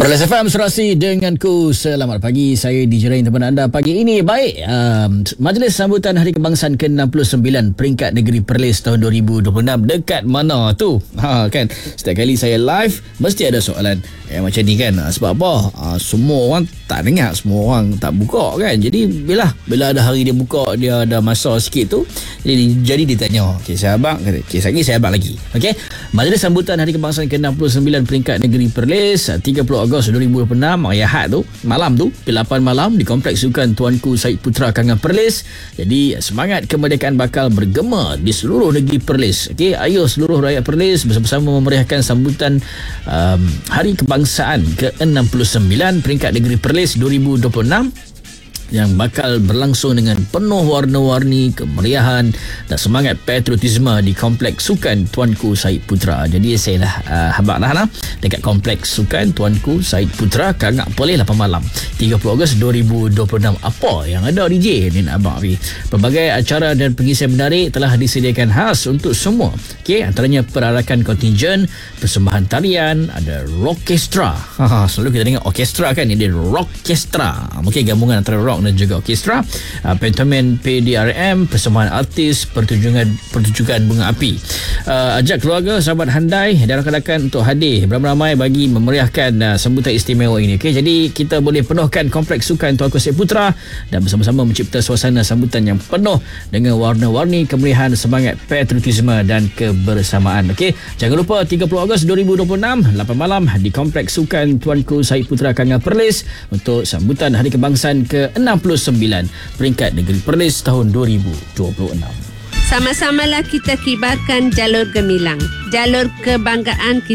Perlis FM Serasi denganku. Selamat pagi, saya DJ Rain teman anda pagi ini. Baik, majlis sambutan Hari Kebangsaan ke-69 peringkat negeri Perlis tahun 2026 dekat mana tu? Kan, setiap kali saya live mesti ada soalan macam ni kan. Sebab apa? Semua orang tak dengar, semua orang tak buka kan. Jadi bila ada hari dia buka, dia ada masa sikit tu, jadi dia tanya, okey saya abang, kata okey ni saya abang lagi. Okey, majlis sambutan Hari Kebangsaan ke-69 peringkat negeri Perlis 30 Ogos 2026 hari Ahad tu, malam tu pukul 8 malam di Kompleks Sukan Tuanku Syed Putra Kangan Perlis. Jadi semangat kemerdekaan bakal bergema di seluruh negeri Perlis. Okey, ayo seluruh rakyat Perlis bersama-sama memeriahkan sambutan Hari Kebangsaan ke-69 peringkat negeri Perlis 2026 yang bakal berlangsung dengan penuh warna-warni kemeriahan dan semangat patriotisme di Kompleks Sukan Tuanku Syed Putra. Jadi saya dah habaq dah dekat Kompleks Sukan Tuanku Syed Putra Kangan Perlis 8 malam 30 Ogos 2026. Apa yang ada DJ ni nak abang? Pelbagai acara dan pengisian menarik telah disediakan khas untuk semua. Okey, antaranya perarakan kontingen, persembahan tarian, ada rockestra. Selalu kita dengar orkestra kan, ini rockestra. Okey, gabungan antara rock dan juga orkestra, pantomen PDRM, persembahan artis, pertunjukan bunga api. Ajak keluarga, sahabat handai dan rakan-rakan untuk hadir beramai-ramai bagi memeriahkan sambutan istimewa ini. Okey, jadi kita boleh penuhkan Kompleks Sukan Tuanku Syed Putra dan bersama-sama mencipta suasana sambutan yang penuh dengan warna-warni kemeriahan, semangat patriotisme dan kebersamaan. Okey, jangan lupa 30 Ogos 2026 8 malam di Kompleks Sukan Tuanku Syed Putra Kangan Perlis untuk sambutan Hari Kebangsaan ke-69 peringkat negeri Perlis tahun 2026. Sama-samalah kita kibarkan jalur gemilang, jalur kebanggaan kita.